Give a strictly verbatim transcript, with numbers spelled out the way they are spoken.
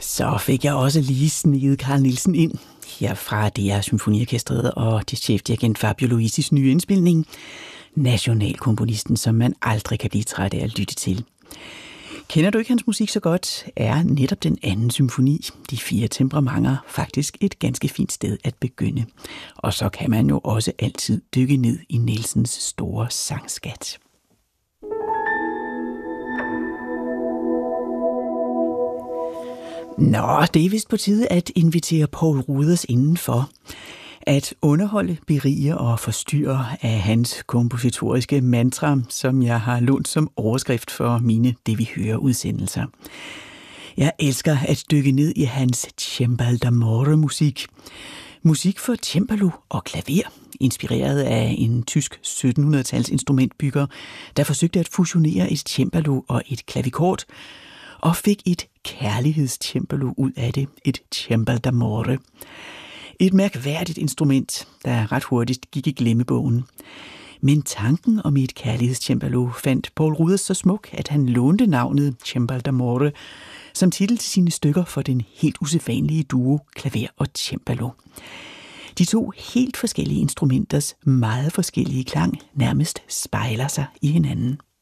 Så fik jeg også lige sneget Carl Nielsen ind her fra D R Symfoniorkestret og til chefdirigent Fabio Luisis nye indspilning, nationalkomponisten, som man aldrig kan blive træt af at lytte til. Kender du ikke hans musik så godt, er netop den anden symfoni, De fire temperamenter, faktisk et ganske fint sted at begynde. Og så kan man jo også altid dykke ned i Nielsens store sangskat. Nå, det er vist på tide at invitere Poul Ruders indenfor. At underholde, berige og forstyrre af hans kompositoriske mantra, som jeg har lånt som overskrift for mine Det vi hører udsendelser. Jeg elsker at dykke ned i hans Cembalo d'amore musik. Musik for cembalo og klaver, inspireret af en tysk syttenhundrede-tals instrumentbygger, der forsøgte at fusionere et cembalo og et klavikord, og fik et kærlighedscembalo ud af det, et Cembalo d'amore. Et mærkværdigt instrument, der ret hurtigt gik i glemmebogen. Men tanken om et kærlighedscembalo fandt Poul Ruders så smuk, at han lånte navnet Cembalo d'amore som titel til sine stykker for den helt usædvanlige duo klaver og cembalo. De to helt forskellige instrumenters meget forskellige klang nærmest spejler sig i hinanden.